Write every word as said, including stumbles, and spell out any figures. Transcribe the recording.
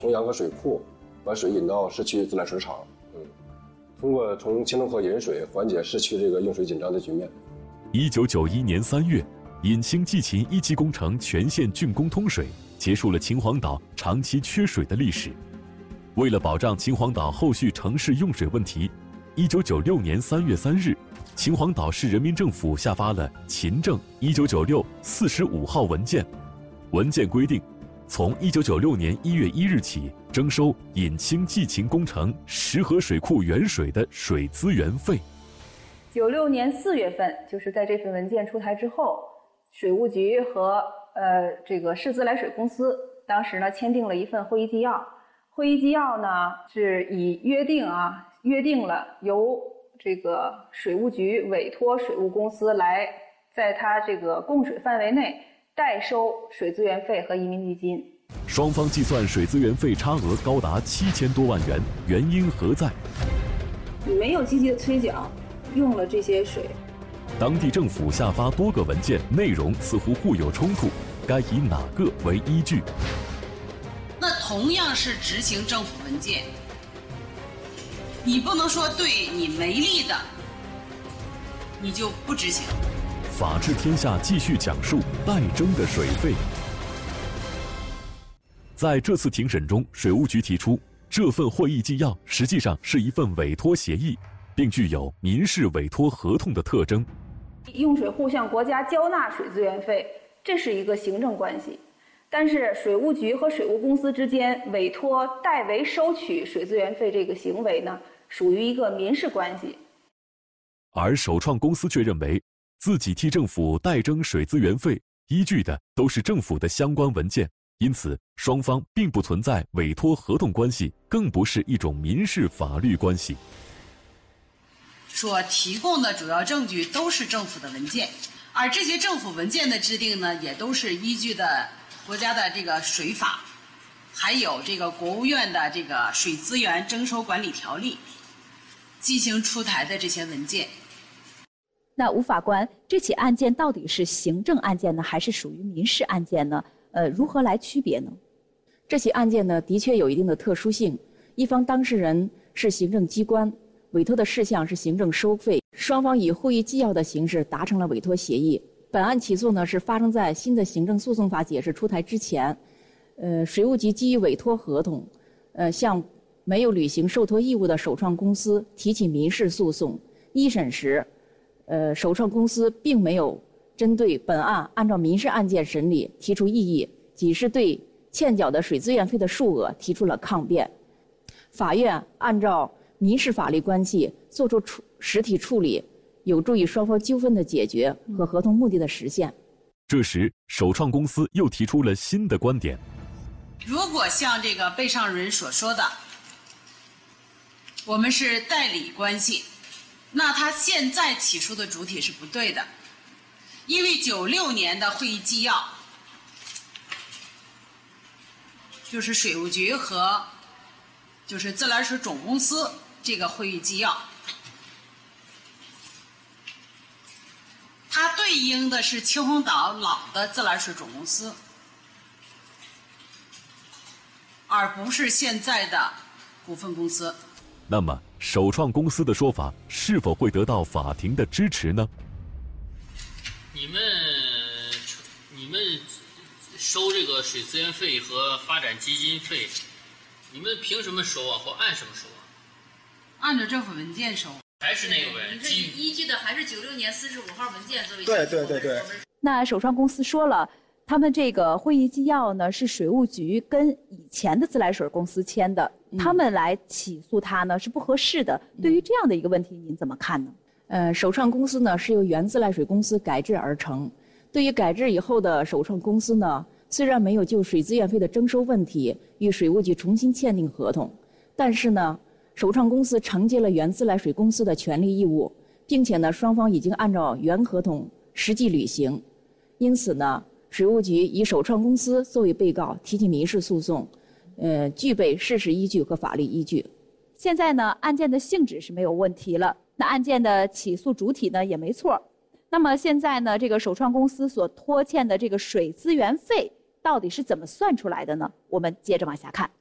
从洋河水库把水引到市区自来水厂，嗯，通过从清东河引水缓解市区这个用水紧张的局面。 一九九一年三月，引清冀秦一期工程全线竣工通水，结束了秦皇岛长期缺水的历史。为了保障秦皇岛后续城市用水问题，一九九六年三月三日，秦皇岛市人民政府下发了《秦政一九九六四十五号文件》，文件规定，从一九九六年一月一日起征收引清冀秦工程石河水库原水的水资源费。 九六年四月份，就是在这份文件出台之后，水务局和呃这个市自来水公司当时呢签订了一份会议纪要。会议纪要呢是以约定啊约定了由这个水务局委托水务公司来在它这个供水范围内代收水资源费和移民基金。 双方计算水资源费差额高达七千多万元，原因何在？ 没有积极的催缴，用了这些水。 当地政府下发多个文件，内容似乎互有冲突，该以哪个为依据？ 那同样是执行政府文件，你不能说对你没利的，你就不执行。 法治天下继续讲述代征的水费。在这次庭审中，水务局提出，这份会议纪要实际上是一份委托协议，并具有民事委托合同的特征。 用水户向国家交纳水资源费，这是一个行政关系。但是水务局和水务公司之间委托代为收取水资源费这个行为呢，属于一个民事关系。 而首创公司却认为，自己替政府代征水资源费，依据的都是政府的相关文件，因此双方并不存在委托合同关系，更不是一种民事法律关系。 所提供的主要证据都是政府的文件，而这些政府文件的制定呢，也都是依据的国家的这个水法，还有这个国务院的这个水资源征收管理条例进行出台的这些文件。 那吴法官，这起案件到底是行政案件呢，还是属于民事案件呢？呃，如何来区别呢？ 这起案件呢，的确有一定的特殊性。一方当事人是行政机关，委托的事项是行政收费，双方以会议纪要的形式达成了委托协议。本案起诉呢是发生在新的行政诉讼法解释出台之前，呃，水务局基于委托合同，呃，向没有履行受托义务的首创公司提起民事诉讼。一审时，呃，首创公司并没有针对本案按照民事案件审理提出异议，仅是对欠缴的水资源费的数额提出了抗辩。法院按照民事法律关系作出处实体处理，有助于双方纠纷的解决和合同目的的实现。 这时，首创公司又提出了新的观点。 如果像这个被上人所说的，我们是代理关系，那他现在起诉的主体是不对的，因为九六年的会议纪要，就是水务局和就是自来水总公司这个会议纪要，它对应的是秦皇岛老的自来水总公司，而不是现在的股份公司。 那么，首创公司的说法是否会得到法庭的支持呢？ 你们，你们收这个水资源费和发展基金费，你们凭什么收啊？或按什么收啊？ 按照政府文件收。 还是那个呗， 你是依据的还是九六年四十五号文件作为？ 对对对对。 那首创公司说了，他们这个会议纪要呢是水务局跟以前的自来水公司签的，嗯、他们来起诉他呢是不合适的。嗯、对于这样的一个问题，您怎么看呢？ 呃，首创公司呢是由原自来水公司改制而成。对于改制以后的首创公司呢，虽然没有就水资源费的征收问题与水务局重新签订合同，但是呢，首创公司承接了原自来水公司的权利义务，并且呢，双方已经按照原合同实际履行。因此呢，水务局以首创公司作为被告提起民事诉讼，呃，具备事实依据和法律依据。 现在呢，案件的性质是没有问题了，那案件的起诉主体呢也没错。那么现在呢，这个首创公司所拖欠的这个水资源费到底是怎么算出来的呢？我们接着往下看。